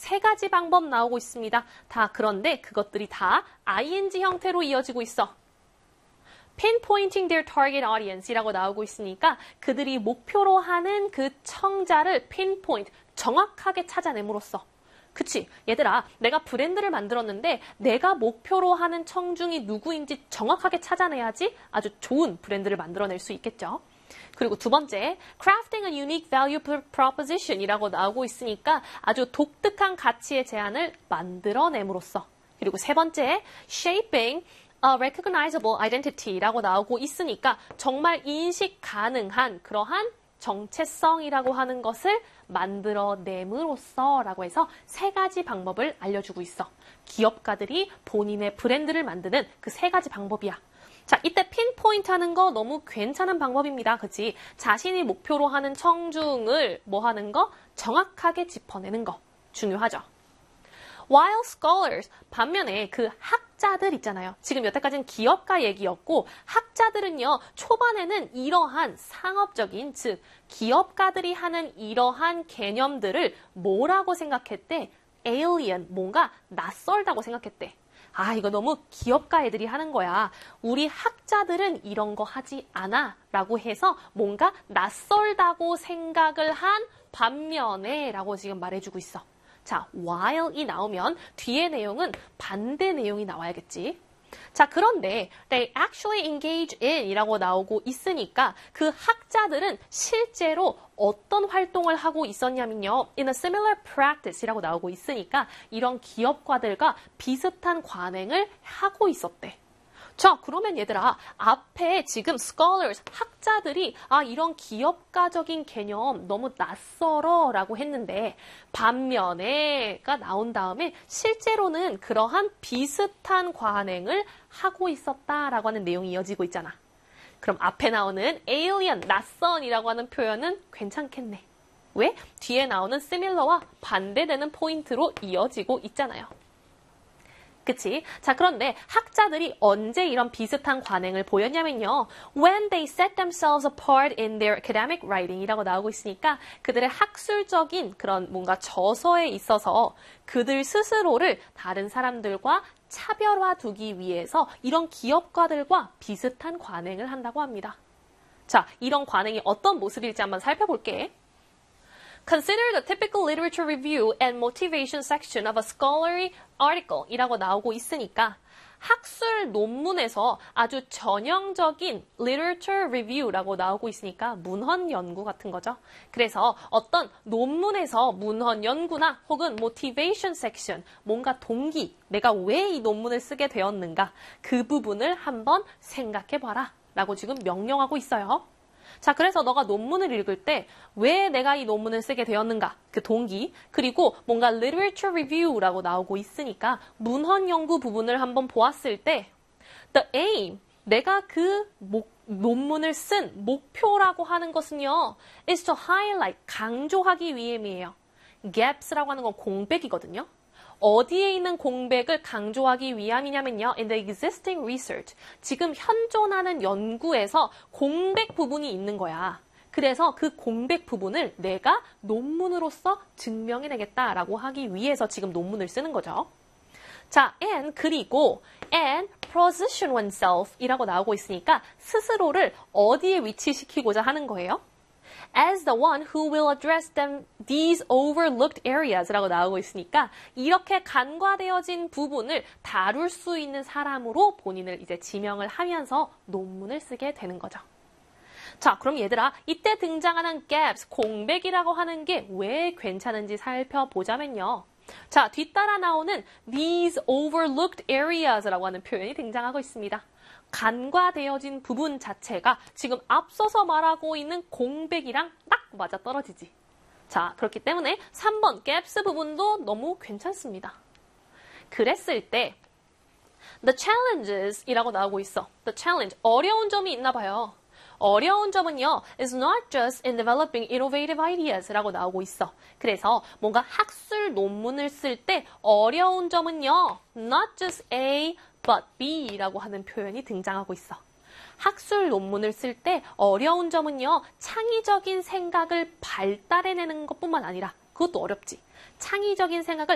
세 가지 방법 나오고 있습니다. 다 그런데 그것들이 다 ing 형태로 이어지고 있어. pinpointing their target audience이라고 나오고 있으니까 그들이 목표로 하는 그 청자를 pinpoint, 정확하게 찾아냄으로써. 그치? 얘들아, 내가 브랜드를 만들었는데 내가 목표로 하는 청중이 누구인지 정확하게 찾아내야지 아주 좋은 브랜드를 만들어낼 수 있겠죠. 그리고 두 번째, crafting a unique value proposition 이라고 나오고 있으니까 아주 독특한 가치의 제안을 만들어냄으로써. 그리고 세 번째, shaping a recognizable identity라고 나오고 있으니까 정말 인식 가능한 그러한 정체성이라고 하는 것을 만들어냄으로써 라고 해서 세 가지 방법을 알려주고 있어. 기업가들이 본인의 브랜드를 만드는 그 세 가지 방법이야. 자, 이때 핀포인트 하는 거 너무 괜찮은 방법입니다. 그치? 자신이 목표로 하는 청중을 뭐 하는 거? 정확하게 짚어내는 거. 중요하죠. While scholars, 반면에 그 학자들 있잖아요. 지금 여태까지는 기업가 얘기였고 학자들은요. 초반에는 이러한 상업적인, 즉 기업가들이 하는 이러한 개념들을 뭐라고 생각했대? alien, 뭔가 낯설다고 생각했대. 아, 이거 너무 기업가 애들이 하는 거야. 우리 학자들은 이런 거 하지 않아. 라고 해서 뭔가 낯설다고 생각을 한 반면에 라고 지금 말해주고 있어. 자, while이 나오면 뒤에 내용은 반대 내용이 나와야겠지. 자, 그런데 they actually engage in 이라고 나오고 있으니까 그 학자들은 실제로 어떤 활동을 하고 있었냐면요. in a similar practice 이라고 나오고 있으니까 이런 기업가들과 비슷한 관행을 하고 있었대. 자, 그러면 얘들아, 앞에 지금 scholars, 학자들이 이런 기업가적인 개념 너무 낯설어 라고 했는데 반면에가 나온 다음에 실제로는 그러한 비슷한 관행을 하고 있었다라고 하는 내용이 이어지고 있잖아. 그럼 앞에 나오는 alien, 낯선이라고 하는 표현은 괜찮겠네. 왜? 뒤에 나오는 similar와 반대되는 포인트로 이어지고 있잖아요. 그치? 자, 그런데 학자들이 언제 이런 비슷한 관행을 보였냐면요. When they set themselves apart in their academic writing 이라고 나오고 있으니까 그들의 학술적인 그런 뭔가 저서에 있어서 그들 스스로를 다른 사람들과 차별화 두기 위해서 이런 기업가들과 비슷한 관행을 한다고 합니다. 자, 이런 관행이 어떤 모습일지 한번 살펴볼게. Consider the typical literature review and motivation section of a scholarly article 이라고 나오고 있으니까 학술 논문에서 아주 전형적인 literature review라고 나오고 있으니까 문헌 연구 같은 거죠. 그래서 어떤 논문에서 문헌 연구나 혹은 motivation section, 뭔가 동기, 내가 왜 이 논문을 쓰게 되었는가 그 부분을 한번 생각해봐라 라고 지금 명령하고 있어요. 자, 그래서 너가 논문을 읽을 때 왜 내가 이 논문을 쓰게 되었는가? 그 동기, 그리고 뭔가 literature review라고 나오고 있으니까 문헌 연구 부분을 한번 보았을 때 the aim, 내가 그 논문을 쓴 목표라고 하는 것은요 is to highlight, 강조하기 위함이에요. gaps라고 하는 건 공백이거든요. 어디에 있는 공백을 강조하기 위함이냐면요. In the existing research. 지금 현존하는 연구에서 공백 부분이 있는 거야. 그래서 그 공백 부분을 내가 논문으로서 증명해내겠다라고 하기 위해서 지금 논문을 쓰는 거죠. 자, 그리고 position oneself 이라고 나오고 있으니까 스스로를 어디에 위치시키고자 하는 거예요? As the one who will address these overlooked areas 라고 나오고 있으니까 이렇게 간과되어진 부분을 다룰 수 있는 사람으로 본인을 이제 지명을 하면서 논문을 쓰게 되는 거죠. 자, 그럼 얘들아, 이때 등장하는 gaps, 공백이라고 하는 게 왜 괜찮은지 살펴보자면요. 자, 뒤따라 나오는 these overlooked areas라고 하는 표현이 등장하고 있습니다. 간과되어진 부분 자체가 지금 앞서서 말하고 있는 공백이랑 딱 맞아떨어지지. 자, 그렇기 때문에 3번 gaps 부분도 너무 괜찮습니다. 그랬을 때 the challenges 이라고 나오고 있어. the challenge, 어려운 점이 있나 봐요. 어려운 점은요, is not just in developing innovative ideas 라고 나오고 있어. 그래서 뭔가 학술 논문을 쓸 때 어려운 점은요, not just A, but B 라고 하는 표현이 등장하고 있어. 학술 논문을 쓸 때 어려운 점은요, 창의적인 생각을 발달해내는 것뿐만 아니라 그것도 어렵지. 창의적인 생각을